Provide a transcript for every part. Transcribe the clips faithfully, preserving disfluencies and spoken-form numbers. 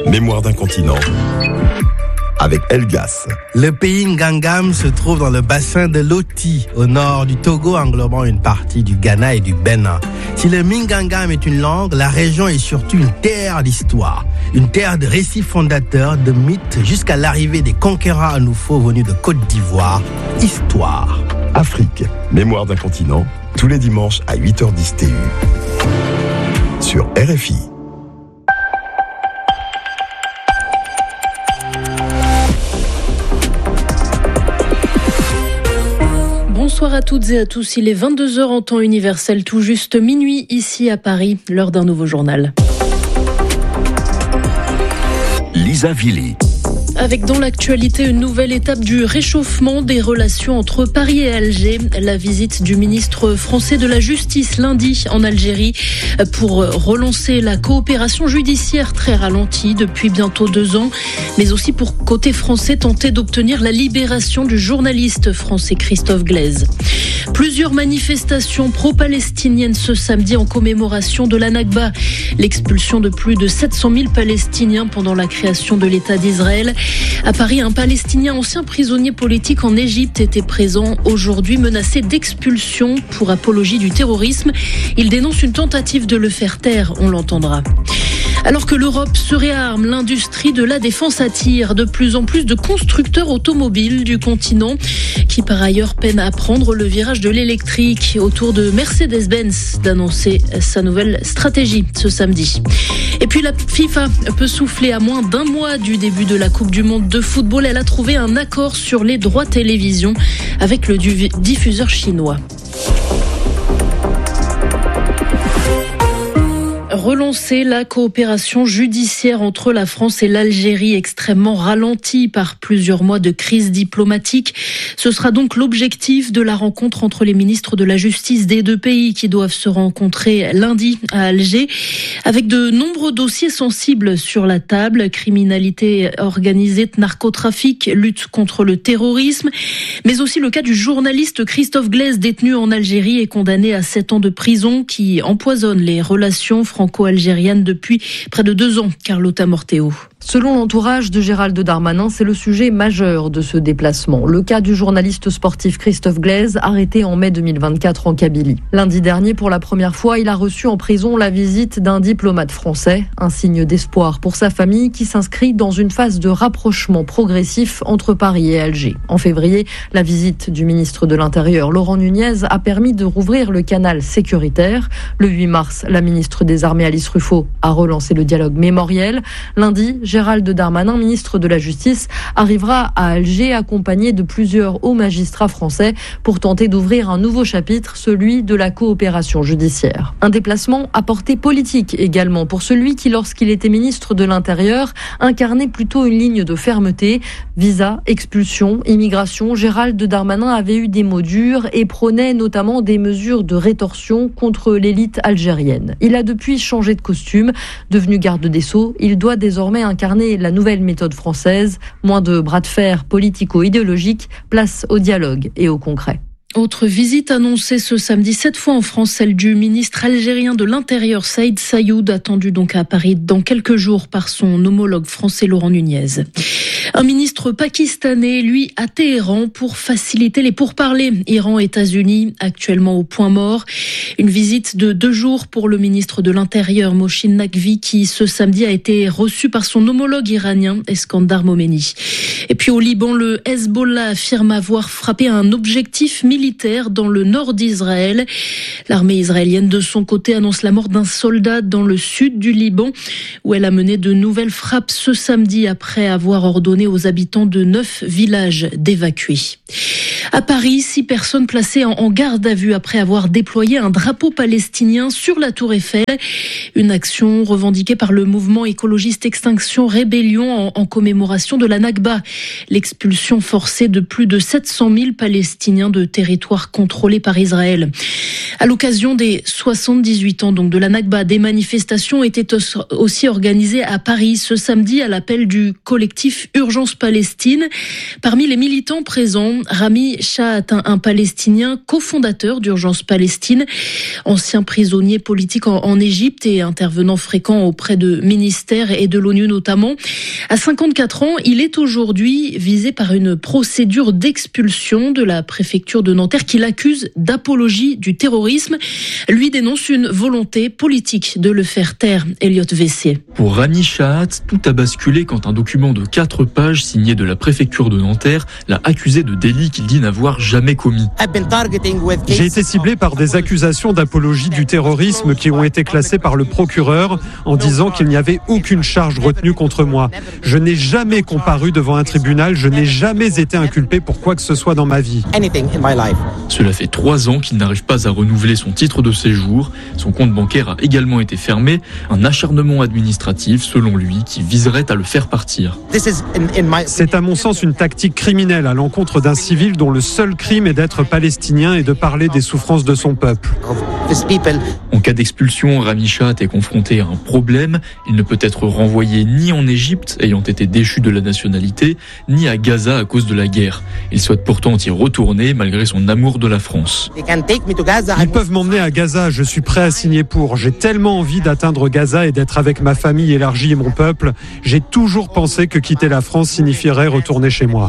Mémoire d'un continent. Avec Elgas. Le pays Ngangam se trouve dans le bassin de Loti, au nord du Togo, englobant une partie du Ghana et du Bénin. Si le Mingangam est une langue, la région est surtout une terre d'histoire. Une terre de récits fondateurs, de mythes, jusqu'à l'arrivée des conquérants à nouveau venus de Côte d'Ivoire. Histoire. Afrique, mémoire d'un continent, tous les dimanches à huit heures dix T U. Sur R F I. Bonsoir à toutes et à tous, il est vingt-deux heures en temps universel, tout juste minuit ici à Paris, l'heure d'un nouveau journal. Lisa Villy. Avec dans l'actualité une nouvelle étape du réchauffement des relations entre Paris et Alger. La visite du ministre français de la Justice lundi en Algérie pour relancer la coopération judiciaire très ralentie depuis bientôt deux ans. Mais aussi pour côté français tenter d'obtenir la libération du journaliste français Christophe Glaise. Plusieurs manifestations pro-palestiniennes ce samedi en commémoration de la Nakba, l'expulsion de plus de sept cent mille Palestiniens pendant la création de l'État d'Israël. À Paris, un Palestinien ancien prisonnier politique en Égypte était présent aujourd'hui, menacé d'expulsion pour apologie du terrorisme. Il dénonce une tentative de le faire taire, on l'entendra. Alors que l'Europe se réarme, l'industrie de la défense attire de plus en plus de constructeurs automobiles du continent qui par ailleurs peinent à prendre le virage de l'électrique. Autour de Mercedes-Benz d'annoncer sa nouvelle stratégie ce samedi. Et puis la FIFA peut souffler à moins d'un mois du début de la Coupe du Monde de football. Elle a trouvé un accord sur les droits télévision avec le diffuseur chinois. Relancer la coopération judiciaire entre la France et l'Algérie, extrêmement ralentie par plusieurs mois de crise diplomatique. Ce sera donc l'objectif de la rencontre entre les ministres de la Justice des deux pays qui doivent se rencontrer lundi à Alger, avec de nombreux dossiers sensibles sur la table: criminalité organisée, narcotrafic, lutte contre le terrorisme, mais aussi le cas du journaliste Christophe Glaise, détenu en Algérie et condamné à sept ans de prison, qui empoisonne les relations franco-algériennes depuis près de deux ans. Carlotta Morteo. Selon l'entourage de Gérald Darmanin, c'est le sujet majeur de ce déplacement. Le cas du journaliste sportif Christophe Glaise, arrêté en mai deux mille vingt-quatre en Kabylie. Lundi dernier, pour la première fois, il a reçu en prison la visite d'un diplomate français. Un signe d'espoir pour sa famille qui s'inscrit dans une phase de rapprochement progressif entre Paris et Alger. En février, la visite du ministre de l'Intérieur, Laurent Nunez, a permis de rouvrir le canal sécuritaire. Le huit mars, la ministre des Armées, Alice Ruffo, a relancé le dialogue mémoriel. Lundi, Gérald Darmanin, ministre de la Justice, arrivera à Alger accompagné de plusieurs hauts magistrats français pour tenter d'ouvrir un nouveau chapitre, celui de la coopération judiciaire. Un déplacement à portée politique également pour celui qui, lorsqu'il était ministre de l'Intérieur, incarnait plutôt une ligne de fermeté. Visa, expulsion, immigration, Gérald Darmanin avait eu des mots durs et prônait notamment des mesures de rétorsion contre l'élite algérienne. Il a depuis changé de costume. Devenu garde des Sceaux, il doit désormais incarner la nouvelle méthode française. Moins de bras de fer politico-idéologiques, place au dialogue et au concret. Autre visite annoncée ce samedi, cette fois en France, celle du ministre algérien de l'Intérieur, Saïd Sayoud, attendu donc à Paris dans quelques jours par son homologue français Laurent Nunez. Un ministre pakistanais, lui, à Téhéran pour faciliter les pourparlers Iran-États-Unis, actuellement au point mort. Une visite de deux jours pour le ministre de l'Intérieur, Moshin Naqvi, qui ce samedi a été reçu par son homologue iranien, Eskandar Momeni. Et puis au Liban, le Hezbollah affirme avoir frappé un objectif militaire dans le nord d'Israël. L'armée israélienne, de son côté, annonce la mort d'un soldat dans le sud du Liban, où elle a mené de nouvelles frappes ce samedi après avoir ordonné aux habitants de neuf villages d'évacuer. À Paris, six personnes placées en garde à vue après avoir déployé un drapeau palestinien sur la Tour Eiffel. Une action revendiquée par le mouvement écologiste Extinction Rébellion en, en commémoration de la Nakba, l'expulsion forcée de plus de sept cent mille Palestiniens de territoires contrôlés par Israël. À l'occasion des soixante-dix-huit ans donc de la Nakba, des manifestations étaient aussi organisées à Paris ce samedi à l'appel du collectif Urgence Palestine. Parmi les militants présents, Rami Rami Shahat, un, un Palestinien cofondateur d'Urgence Palestine, ancien prisonnier politique en, en Égypte et intervenant fréquent auprès de ministères et de l'ONU notamment. À cinquante-quatre ans, il est aujourd'hui visé par une procédure d'expulsion de la préfecture de Nanterre qui l'accuse d'apologie du terrorisme. Lui dénonce une volonté politique de le faire taire. Elliot Vessier. Pour Rami Shahat, tout a basculé quand un document de quatre pages signé de la préfecture de Nanterre l'a accusé de délits qu'il dit n'avoir jamais commis. J'ai été ciblé par des accusations d'apologie du terrorisme qui ont été classées par le procureur en disant qu'il n'y avait aucune charge retenue contre moi. Je n'ai jamais comparu devant un tribunal, je n'ai jamais été inculpé pour quoi que ce soit dans ma vie. Cela fait trois ans qu'il n'arrive pas à renouveler son titre de séjour. Son compte bancaire a également été fermé. Un acharnement administratif, selon lui, qui viserait à le faire partir. C'est à mon sens une tactique criminelle à l'encontre d'un civil dont le seul crime est d'être palestinien et de parler des souffrances de son peuple. En cas d'expulsion, Rami Shahat est confronté à un problème. Il ne peut être renvoyé ni en Égypte, ayant été déchu de la nationalité, ni à Gaza à cause de la guerre. Il souhaite pourtant y retourner malgré son amour de la France. Ils peuvent m'emmener à Gaza, je suis prêt à signer pour. J'ai tellement envie d'atteindre Gaza et d'être avec ma famille élargie et mon peuple. J'ai toujours pensé que quitter la France signifierait retourner chez moi.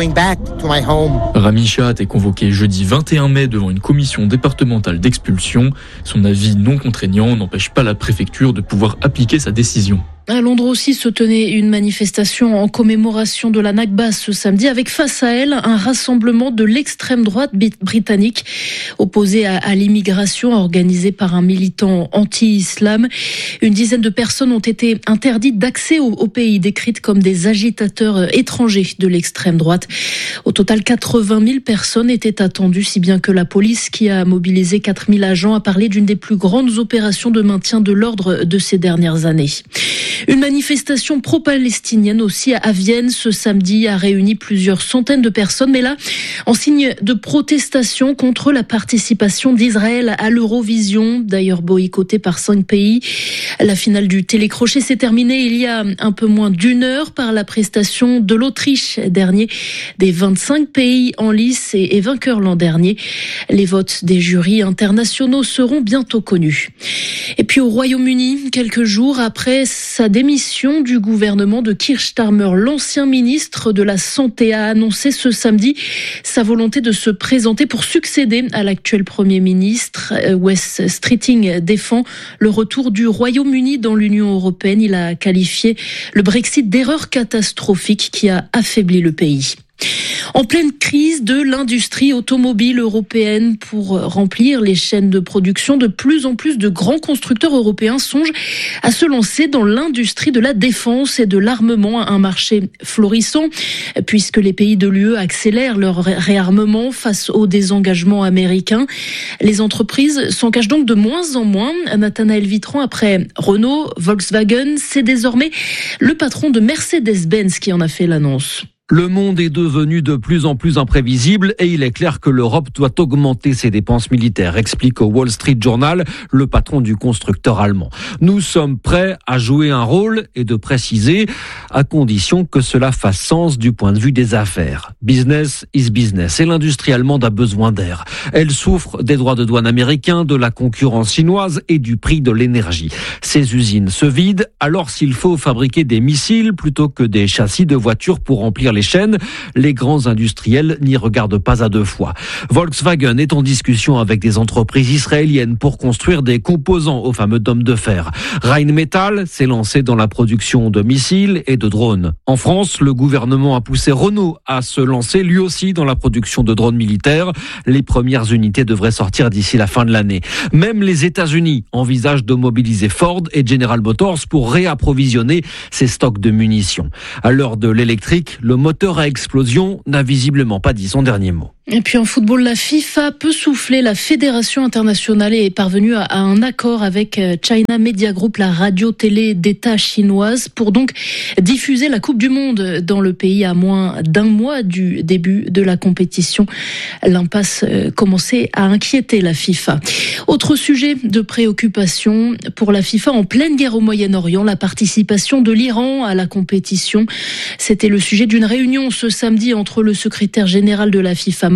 Rami Shahat est convoqué jeudi vingt et un mai devant une commission départementale d'expulsion. Son avis non contraignant n'empêche pas la préfecture de pouvoir appliquer sa décision. À Londres aussi se tenait une manifestation en commémoration de la Nakba ce samedi avec face à elle un rassemblement de l'extrême droite britannique opposé à, à l'immigration organisé par un militant anti-islam. Une dizaine de personnes ont été interdites d'accès au, au pays, décrites comme des agitateurs étrangers de l'extrême droite. Au total, quatre-vingt mille personnes étaient attendues, si bien que la police, qui a mobilisé quatre mille agents, a parlé d'une des plus grandes opérations de maintien de l'ordre de ces dernières années. Une manifestation pro-palestinienne aussi à Vienne ce samedi a réuni plusieurs centaines de personnes, mais là, en signe de protestation contre la participation d'Israël à l'Eurovision, d'ailleurs boycottée par cinq pays. La finale du télécrochet s'est terminée il y a un peu moins d'une heure par la prestation de l'Autriche, dernier des vingt-cinq pays en lice et, et vainqueur l'an dernier. Les votes des jurys internationaux seront bientôt connus. Et puis au Royaume-Uni, quelques jours après sa démission du gouvernement de Keir Starmer, l'ancien ministre de la Santé a annoncé ce samedi sa volonté de se présenter pour succéder à l'actuel Premier ministre. Wes Streeting défend le retour du Royaume-Uni dans l'Union européenne. Il a qualifié le Brexit d'erreur catastrophique qui a affaibli le pays. En pleine crise de l'industrie automobile européenne, pour remplir les chaînes de production, de plus en plus de grands constructeurs européens songent à se lancer dans l'industrie de la défense et de l'armement, un marché florissant puisque les pays de l'U E accélèrent leur réarmement face au désengagement américain. Les entreprises s'en cachent donc de moins en moins. Nathanaël Vitran, après Renault, Volkswagen, c'est désormais le patron de Mercedes-Benz qui en a fait l'annonce. Le monde est devenu de plus en plus imprévisible et il est clair que l'Europe doit augmenter ses dépenses militaires, explique au Wall Street Journal le patron du constructeur allemand. Nous sommes prêts à jouer un rôle et de préciser, à condition que cela fasse sens du point de vue des affaires. Business is business et l'industrie allemande a besoin d'air. Elle souffre des droits de douane américains, de la concurrence chinoise et du prix de l'énergie. Ces usines se vident, alors s'il faut fabriquer des missiles plutôt que des châssis de voitures pour remplir les chaînes, les grands industriels n'y regardent pas à deux fois. Volkswagen est en discussion avec des entreprises israéliennes pour construire des composants au fameux dôme de fer. Rheinmetall s'est lancé dans la production de missiles et de drones. En France, le gouvernement a poussé Renault à se lancer lui aussi dans la production de drones militaires. Les premières unités devraient sortir d'ici la fin de l'année. Même les États-Unis envisagent de mobiliser Ford et General Motors pour réapprovisionner ces stocks de munitions. À l'heure de l'électrique, le moteur à explosion n'a visiblement pas dit son dernier mot. Et puis en football, la FIFA peut souffler. La Fédération internationale est parvenue à un accord avec China Media Group, la radio-télé d'État chinoise, pour donc diffuser la Coupe du Monde dans le pays à moins d'un mois du début de la compétition. L'impasse commençait à inquiéter la FIFA. Autre sujet de préoccupation pour la FIFA en pleine guerre au Moyen-Orient, la participation de l'Iran à la compétition. C'était le sujet d'une réunion ce samedi entre le secrétaire général de la FIFA,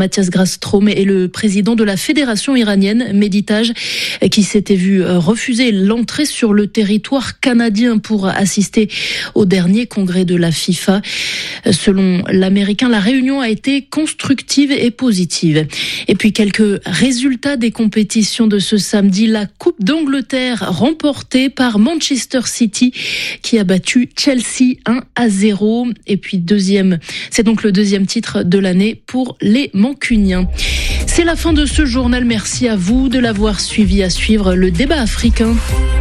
Mathias Grasstrom est le président de la fédération iranienne Meditage, qui s'était vu refuser l'entrée sur le territoire canadien pour assister au dernier congrès de la FIFA. Selon l'Américain, la réunion a été constructive et positive. Et puis quelques résultats des compétitions de ce samedi. La Coupe d'Angleterre remportée par Manchester City qui a battu Chelsea un à zéro. Et puis deuxième, c'est donc le deuxième titre de l'année pour les Mancuniens. C'est la fin de ce journal. Merci à vous de l'avoir suivi. À suivre le débat africain.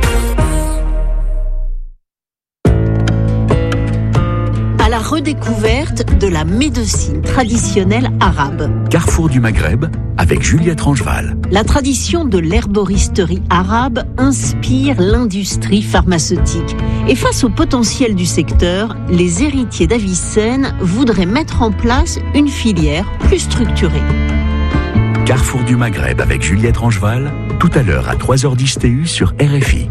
À la redécouverte de la médecine traditionnelle arabe. Carrefour du Maghreb avec Juliette Rangeval. La tradition de l'herboristerie arabe inspire l'industrie pharmaceutique. Et face au potentiel du secteur, les héritiers d'Avicenne voudraient mettre en place une filière plus structurée. Carrefour du Maghreb avec Juliette Rangeval, tout à l'heure à trois heures dix T U sur R F I.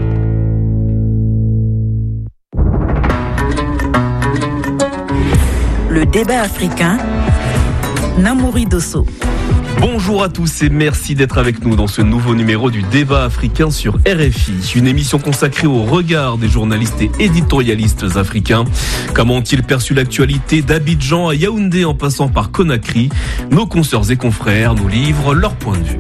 Le débat africain, Namouri Dosso. Bonjour à tous et merci d'être avec nous dans ce nouveau numéro du débat africain sur R F I. Une émission consacrée au regard des journalistes et éditorialistes africains. Comment ont-ils perçu l'actualité d'Abidjan à Yaoundé en passant par Conakry? Nos consoeurs et confrères nous livrent leur point de vue.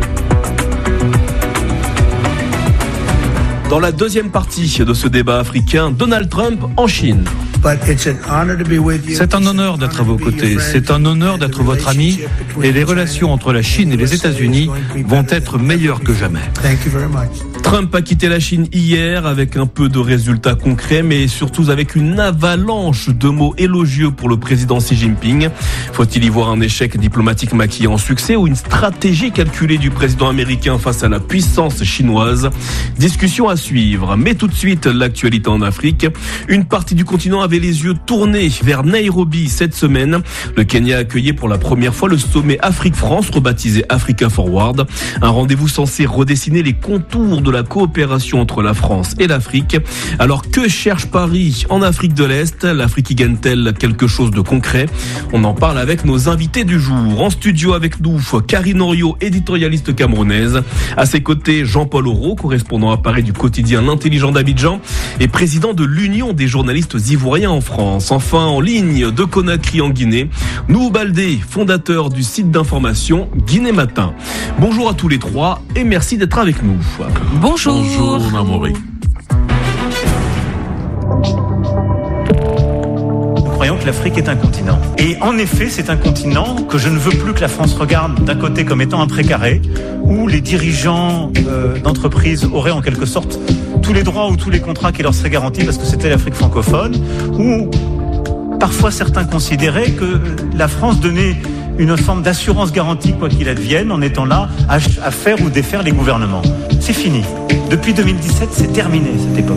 Dans la deuxième partie de ce débat africain, Donald Trump en Chine. C'est un honneur d'être à vos côtés, c'est un honneur d'être votre ami et les relations entre la Chine et les États-Unis vont être meilleures que jamais. Trump a quitté la Chine hier avec un peu de résultats concrets, mais surtout avec une avalanche de mots élogieux pour le président Xi Jinping. Faut-il y voir un échec diplomatique maquillé en succès ou une stratégie calculée du président américain face à la puissance chinoise? Discussion à suivre. Mais tout de suite, l'actualité en Afrique. Une partie du continent avait les yeux tournés vers Nairobi cette semaine. Le Kenya a accueilli pour la première fois le sommet Afrique-France, rebaptisé Africa Forward. Un rendez-vous censé redessiner les contours de la coopération entre la France et l'Afrique. Alors que cherche Paris en Afrique de l'Est? L'Afrique y gagne-t-elle quelque chose de concret? On en parle avec nos invités du jour. En studio avec nous, Karine Oriot, éditorialiste camerounaise. À ses côtés, Jean-Paul Aurault, correspondant à Paris du quotidien L'Intelligent d'Abidjan et président de l'Union des journalistes ivoiriens en France. Enfin, en ligne de Conakry en Guinée, Nouhou Baldé, fondateur du site d'information Guinée Matin. Bonjour à tous les trois et merci d'être avec nous. Bonjour. Bonjour, Namouri. Nous croyons que l'Afrique est un continent. Et en effet, c'est un continent que je ne veux plus que la France regarde d'un côté comme étant un précaré, où les dirigeants euh, d'entreprises auraient en quelque sorte tous les droits ou tous les contrats qui leur seraient garantis parce que c'était l'Afrique francophone, où parfois certains considéraient que la France donnait une forme d'assurance garantie quoi qu'il advienne en étant là à, à faire ou défaire les gouvernements. C'est fini. Depuis deux mille dix-sept, c'est terminé cette époque.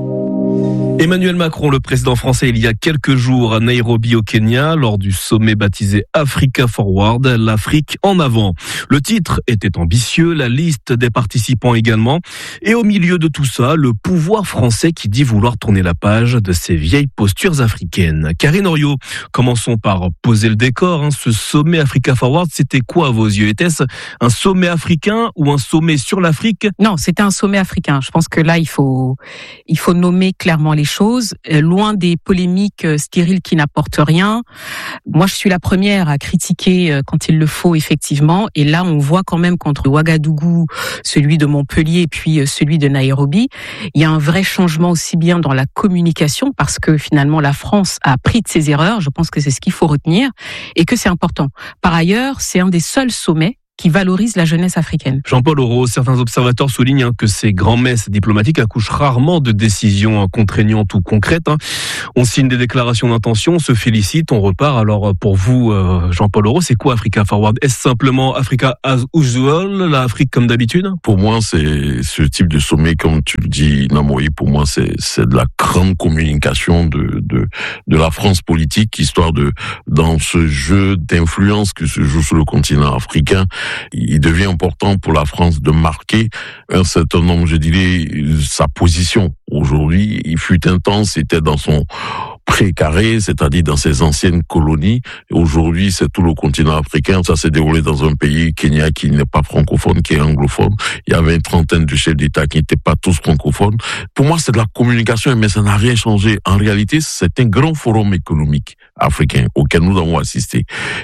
Emmanuel Macron, le président français, il y a quelques jours à Nairobi au Kenya, lors du sommet baptisé Africa Forward, l'Afrique en avant. Le titre était ambitieux, la liste des participants également. Et au milieu de tout ça, le pouvoir français qui dit vouloir tourner la page de ces vieilles postures africaines. Karine Oriot, commençons par poser le décor. Hein. Ce sommet Africa Forward, c'était quoi à vos yeux? Était-ce un sommet africain ou un sommet sur l'Afrique? Non, c'était un sommet africain. Je pense que là, il faut, il faut nommer clairement les choses, loin des polémiques stériles qui n'apportent rien. Moi, je suis la première à critiquer quand il le faut, effectivement. Et là, on voit quand même qu'entre Ouagadougou, celui de Montpellier, et puis celui de Nairobi, il y a un vrai changement aussi bien dans la communication, parce que finalement, la France a appris de ses erreurs. Je pense que c'est ce qu'il faut retenir et que c'est important. Par ailleurs, c'est un des seuls sommets qui valorise la jeunesse africaine. Jean-Paul Aurault, certains observateurs soulignent que ces grands-messes diplomatiques accouchent rarement de décisions contraignantes ou concrètes. On signe des déclarations d'intention, on se félicite, on repart. Alors pour vous, Jean-Paul Aurault, c'est quoi Africa Forward? Est-ce simplement Africa as usual, l'Afrique comme d'habitude? Pour moi, c'est ce type de sommet, comme tu le dis, Namouri, pour moi, c'est, c'est de la grande communication de, de, de la France politique, histoire de, dans ce jeu d'influence que se joue sur le continent africain, il devient important pour la France de marquer un certain nombre, je dirais, sa position. Aujourd'hui, il fut un temps, c'était dans son précaré, c'est-à-dire dans ses anciennes colonies. Aujourd'hui, c'est tout le continent africain. Ça s'est déroulé dans un pays, Kenya, qui n'est pas francophone, qui est anglophone. Il y avait une trentaine de chefs d'État qui n'étaient pas tous francophones. Pour moi, c'est de la communication, mais ça n'a rien changé. En réalité, c'est un grand forum économique africain auquel nous avons assisté.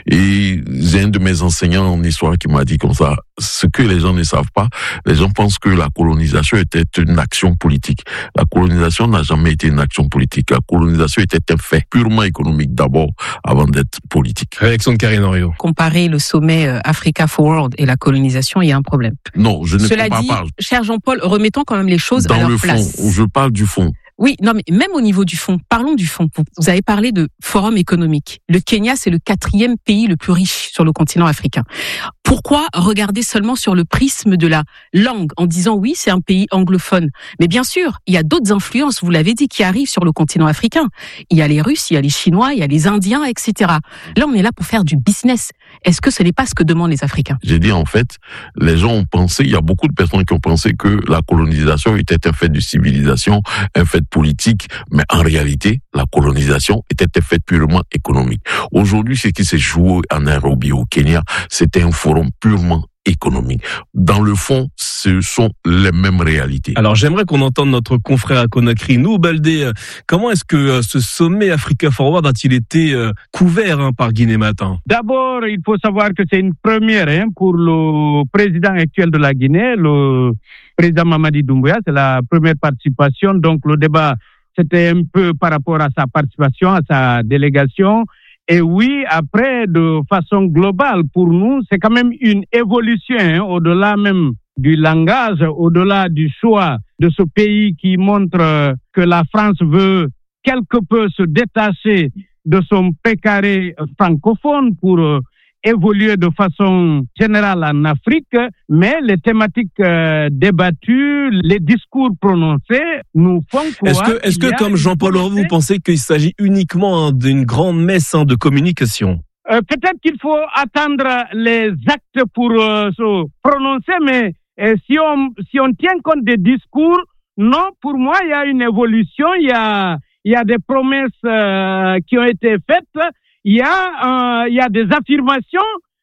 Et j'ai un de mes enseignants en histoire qui m'a dit comme ça, ce que les gens ne savent pas, les gens pensent que la colonisation était une action politique. La colonisation n'a jamais été une action politique. La colonisation était un fait purement économique d'abord, avant d'être politique. Réaction de Karine Henriot. Comparer le sommet Africa Forward et la colonisation, il y a un problème. Non, je ne Cela compare dit, pas. cher Jean-Paul, remettons quand même les choses dans à leur le place. fond, je parle du fond. Oui, non, mais même au niveau du fond, parlons du fond. Vous avez parlé de forum économique. Le Kenya, c'est le quatrième pays le plus riche sur le continent africain. Pourquoi regarder seulement sur le prisme de la langue en disant oui, c'est un pays anglophone? Mais bien sûr, il y a d'autres influences, vous l'avez dit, qui arrivent sur le continent africain. Il y a les Russes, il y a les Chinois, il y a les Indiens, et cetera. Là, on est là pour faire du business. Est-ce que ce n'est pas ce que demandent les Africains? J'ai dit, en fait, les gens ont pensé, il y a beaucoup de personnes qui ont pensé que la colonisation était un fait de civilisation, un fait politique, mais en réalité, la colonisation était un fait purement économique. Aujourd'hui, ce qui s'est joué en Nairobi, au Kenya, c'était un forum purement économique. Dans le fond, ce sont les mêmes réalités. Alors j'aimerais qu'on entende notre confrère à Conakry, nous Baldé, comment est-ce que ce sommet Africa Forward a-t-il été couvert hein, par Guinée Matin? D'abord, il faut savoir que c'est une première hein, pour le président actuel de la Guinée, le président Mamadi Doumbouya, c'est la première participation, donc le débat c'était un peu par rapport à sa participation, à sa délégation. Et oui, après, de façon globale, pour nous, c'est quand même une évolution, hein, au-delà même du langage, au-delà du choix de ce pays qui montre que la France veut quelque peu se détacher de son précaré francophone pour euh, évoluer de façon générale en Afrique, mais les thématiques euh, débattues, les discours prononcés nous font croire... Est-ce que, est-ce que comme Jean-Paul Auroux, vous pensez qu'il s'agit uniquement hein, d'une grande messe hein, de communication? euh, Peut-être qu'il faut attendre les actes pour euh, se prononcer, mais euh, si, on, si on tient compte des discours, non, pour moi, il y a une évolution, il y a, il y a des promesses euh, qui ont été faites, il y a, euh, il y a des affirmations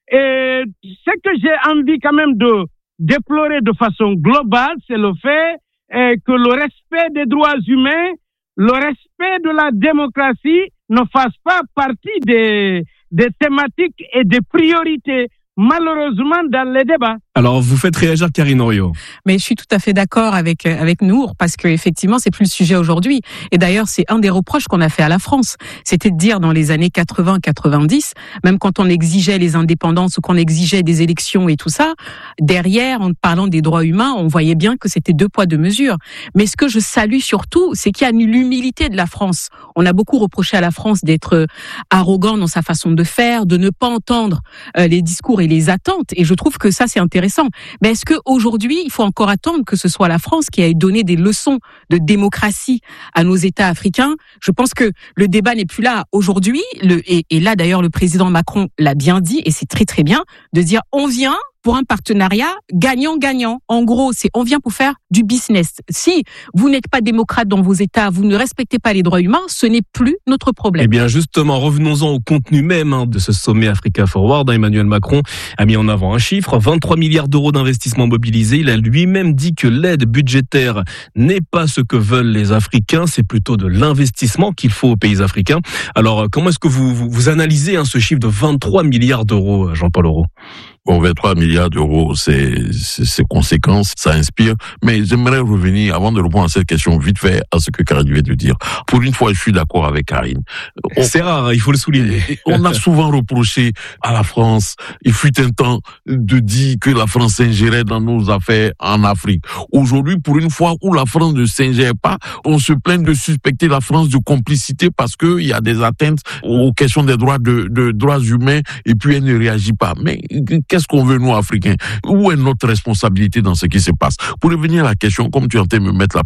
et ce que j'ai envie quand même de déplorer de façon globale, c'est le fait euh, que le respect des droits humains, le respect de la démocratie ne fasse pas partie des, des thématiques et des priorités, malheureusement, dans les débats. Alors, vous faites réagir Karine Henriot. Mais je suis tout à fait d'accord avec avec Nour parce que effectivement, c'est plus le sujet aujourd'hui. Et d'ailleurs, c'est un des reproches qu'on a fait à la France, c'était de dire dans les années quatre-vingts quatre-vingt-dix, même quand on exigeait les indépendances ou qu'on exigeait des élections et tout ça, derrière, en parlant des droits humains, on voyait bien que c'était deux poids deux mesures. Mais ce que je salue surtout, c'est qu'il y a l'humilité de la France. On a beaucoup reproché à la France d'être arrogant dans sa façon de faire, de ne pas entendre les discours et les attentes. Et je trouve que ça, c'est intéressant. Mais est-ce qu'aujourd'hui, il faut encore attendre que ce soit la France qui aille donner des leçons de démocratie à nos États africains? Je pense que le débat n'est plus là aujourd'hui. Le, et, et là, d'ailleurs, le président Macron l'a bien dit, et c'est très très bien, de dire on vient pour un partenariat gagnant-gagnant. En gros, c'est on vient pour faire du business. Si vous n'êtes pas démocrate dans vos États, vous ne respectez pas les droits humains, ce n'est plus notre problème. Eh bien, justement, revenons-en au contenu même hein, de ce sommet Africa Forward. Emmanuel Macron a mis en avant un chiffre, vingt-trois milliards d'euros d'investissement mobilisés. Il a lui-même dit que l'aide budgétaire n'est pas ce que veulent les Africains, c'est plutôt de l'investissement qu'il faut aux pays africains. Alors, comment est-ce que vous, vous, vous analysez hein, ce chiffre de vingt-trois milliards d'euros, Jean-Paul Auroux? Bon, vingt-trois milliards d'euros, c'est, c'est, c'est conséquence, ça inspire. Mais j'aimerais revenir, avant de répondre à cette question, vite fait, à ce que Karine vient de dire. Pour une fois, je suis d'accord avec Karine. On, c'est rare, il faut le souligner. On a souvent reproché à la France, il fut un temps de dire que la France s'ingérait dans nos affaires en Afrique. Aujourd'hui, pour une fois où la France ne s'ingère pas, on se plaint de suspecter la France de complicité parce qu'il y a des atteintes aux questions des droits de, de droits humains et puis elle ne réagit pas. Mais qu'est-ce qu'on veut, nous, Africains? Où est notre responsabilité dans ce qui se passe? Pour revenir à la question, comme tu es en train de me mettre la